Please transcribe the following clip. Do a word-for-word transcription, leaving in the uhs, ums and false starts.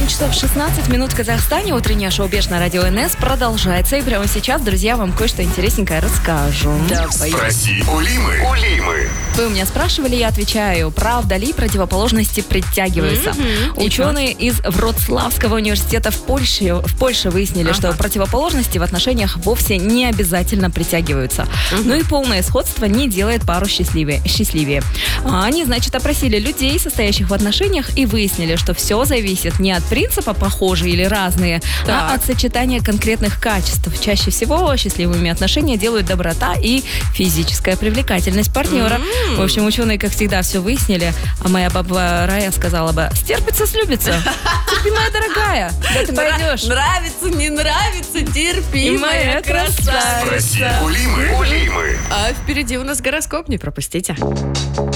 семь часов шестнадцать минут в Казахстане. Утреннее шоу «Беш» на радио эн эс продолжается. И прямо сейчас, друзья, вам кое-что интересненькое расскажу. Давай. Спроси у Лимы. У Лимы. Вы у меня спрашивали, я отвечаю. Правда ли противоположности притягиваются? Mm-hmm. Ученые из Вроцлавского университета в Польше, в Польше выяснили, ага. что противоположности в отношениях вовсе не обязательно притягиваются. Mm-hmm. Ну и полное сходство не делает пару счастливее. счастливее. Они, значит, опросили людей, состоящих в отношениях, и выяснили, что все зависит не от принципа похожие или разные, так. а от сочетания конкретных качеств. Чаще всего счастливыми отношения делают доброта и физическая привлекательность партнера. Mm-hmm. В общем, ученые, как всегда, все выяснили, а моя баба Рая сказала бы: стерпится, слюбится. Терпи, моя дорогая, куда ты пойдешь? Нравится, не нравится, терпи, моя красавица. Спроси у Лимы. У Лимы. А впереди у нас гороскоп, не пропустите.